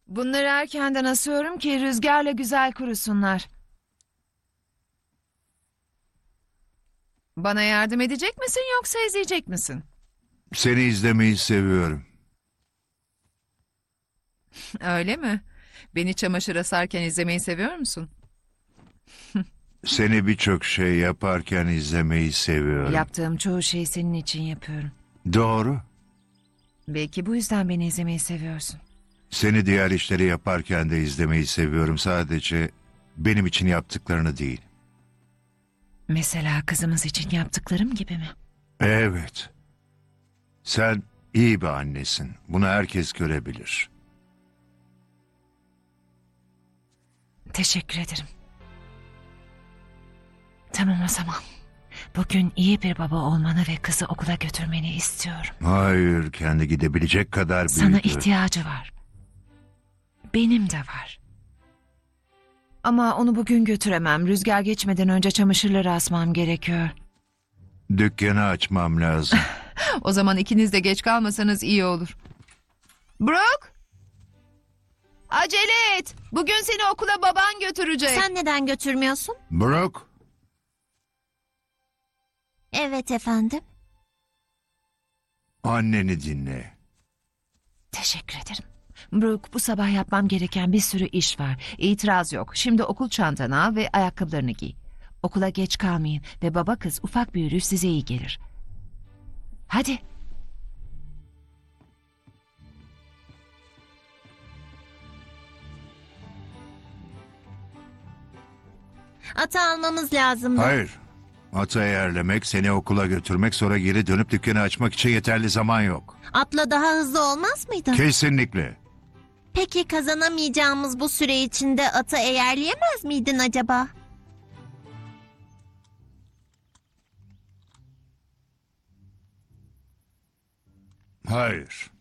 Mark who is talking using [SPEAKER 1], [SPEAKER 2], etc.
[SPEAKER 1] Bunları erkenden asıyorum ki rüzgarla güzel kurusunlar. Bana yardım edecek misin yoksa ezecek misin?
[SPEAKER 2] Seni izlemeyi seviyorum.
[SPEAKER 1] Öyle mi? Beni çamaşır asarken izlemeyi seviyor musun?
[SPEAKER 2] Seni birçok şey yaparken izlemeyi seviyorum.
[SPEAKER 1] Yaptığım çoğu şeyi senin için yapıyorum.
[SPEAKER 2] Doğru.
[SPEAKER 1] Belki bu yüzden beni izlemeyi seviyorsun.
[SPEAKER 2] Seni diğer işleri yaparken de izlemeyi seviyorum. Sadece benim için yaptıklarını değil.
[SPEAKER 1] Mesela kızımız için yaptıklarım gibi mi?
[SPEAKER 2] Evet. Sen iyi bir annesin. Bunu herkes görebilir.
[SPEAKER 1] Teşekkür ederim. Tamam o zaman. Bugün iyi bir baba olmanı ve kızı okula götürmeni istiyorum.
[SPEAKER 2] Hayır, kendi gidebilecek kadar büyüdü.
[SPEAKER 1] Sana ihtiyacı var. Benim de var. Ama onu bugün götüremem. Rüzgar geçmeden önce çamaşırları asmam gerekiyor.
[SPEAKER 2] Dükkanı açmam lazım.
[SPEAKER 1] O zaman ikiniz de geç kalmasanız iyi olur. Brooke! Acele et. Bugün seni okula baban götürecek.
[SPEAKER 3] Sen neden götürmüyorsun?
[SPEAKER 2] Brooke,
[SPEAKER 3] Evet efendim.
[SPEAKER 2] anneni dinle.
[SPEAKER 1] Teşekkür ederim. Brooke, bu sabah yapmam gereken bir sürü iş var. İtiraz yok. Şimdi okul çantanı al ve ayakkabılarını giy. Okula geç kalmayın ve baba kız ufak bir yürüyüş size iyi gelir. Hadi.
[SPEAKER 3] Atı almamız lazımdı.
[SPEAKER 2] Hayır. Atı eğerlemek, seni okula götürmek, sonra geri dönüp dükkanı açmak için yeterli zaman yok.
[SPEAKER 3] Atla daha hızlı olmaz mıydı?
[SPEAKER 2] Kesinlikle.
[SPEAKER 3] Peki kazanamayacağımız bu süre içinde atı eğerleyemez miydin acaba?
[SPEAKER 2] Hayır.